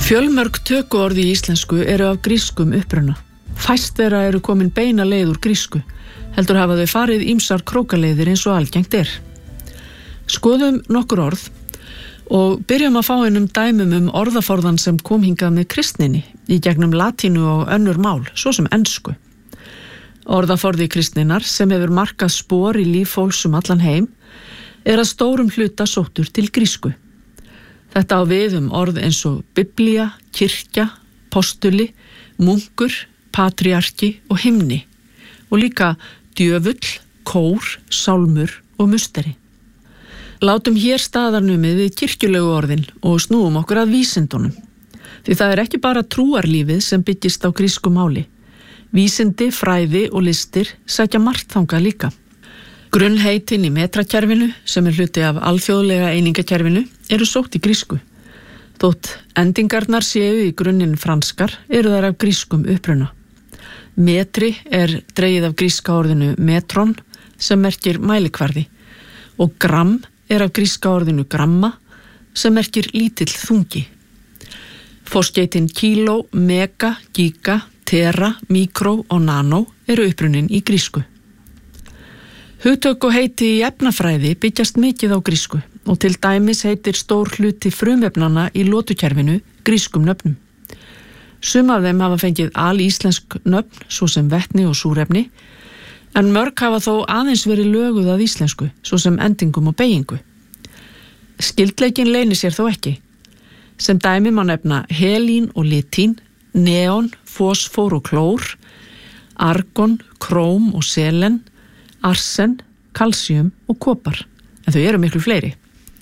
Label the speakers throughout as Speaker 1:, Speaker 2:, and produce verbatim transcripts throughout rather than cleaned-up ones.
Speaker 1: Fjölmörg tökuorð í íslensku eru af grískum uppruna. Fæst þeirra eru komin beina leið úr grísku, heldur hafa þau farið ýmsar krókaleiðir eins og algengt er. Skoðum nokkur orð og byrjum að fá einum dæmum um orðaforðan sem kom hingað með kristninni í gegnum latínu og önnur mál, svo sem ensku. Orðaforði kristninnar sem hefur markað spor í líf fólks um allan heim er að stórum hluta sóttur til grísku. Þetta á við um orð eins og biblía, kirkja, postuli, munkur, patriarki og himni og líka djöfull, kór, sálmur og musteri. Látum hér staðarnumið við kirkjulegu orðin og snúum okkur að vísindunum. Því það er ekki bara trúarlífið sem byggist á grísku máli. Vísindi, fræði og listir sækja margt þangað líka. Grunnheitin í metrakerfinu, sem er hluti af alþjóðlega einingakerfinu, eru sótt í grísku. Þótt endingarnar séu í grunninn franskar, eru þær af grískum uppruna. Metri er dregið af gríska orðinu metron, sem merkir mælikvarði, og gram er af gríska orðinu gramma, sem merkir lítill þungi. Forskeytin kíló, mega, giga, tera, mikró og nano eru upprunnin í grísku. Hugtök og heiti í efnafræði byggjast mikið á grísku og til dæmis heitir stór hluti frumefnanna í lotukerfinu grískum nöfnum. Sum af þeim hafa fengið alíslensk nöfn, svo sem vetni og súrefni, en mörg hafa þó aðeins verið löguð að íslensku, svo sem endingum og beygingu. Skyldleikin leynir sér þó ekki. Sem dæmi má nefna helín og litín, neon, fosfór og klór, argon, króm og selen, arsen, kalsíum og kopar, en þau eru miklu fleiri.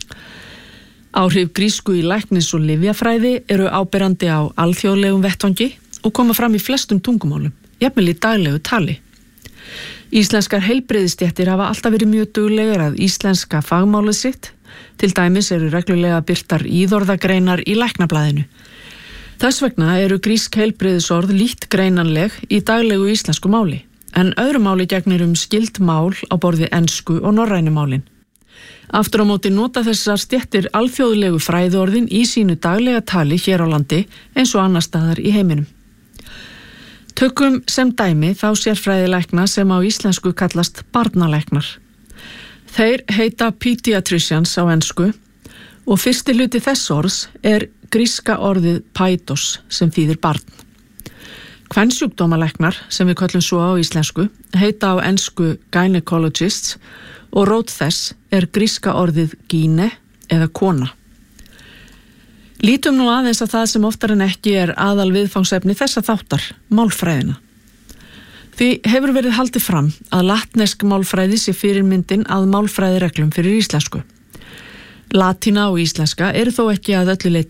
Speaker 1: Áhrif grísku í læknis- og lyfjafræði eru áberandi á alþjóðlegum vettvangi og koma fram í flestum tungumálum, jafnvel í daglegu tali. Íslenskar heilbrigðisstéttir hafa alltaf verið mjög duglegar að íslenska fagmálið sitt, til dæmis eru reglulega birtar íðorðagreinar í læknablaðinu. Þess vegna eru grísk heilbrigðisorð lítt greinanleg í daglegu íslensku máli. En öðru máli gegnir um skyld mál á borði ensku og norrænu málin. Aftur á móti nota þessar stéttir alþjóðlegu fræðorðin í sínu daglega tali hér á landi eins og annar staðar í heiminum. Tökum sem dæmi þá sérfræðilækna sem á íslensku kallast barnalæknar. Þeir heita pediatricians á ensku og fyrsti hluti þess orðs er gríska orðið paidos sem þýðir barn. Kvensjúkdómalæknar, sem við köllum svo á íslensku, heita á ensku gynecologists og rót þess er gríska orðið gyne eða kona. Lítum nú aðeins að það sem oftar en ekki er aðal viðfangsefni þessa þáttar, málfræðina. Því hefur verið haldið fram að latnesk málfræði sé fyrirmyndin að málfræðireglum fyrir íslensku. Latína og íslenska eru þó ekki að öllu leyti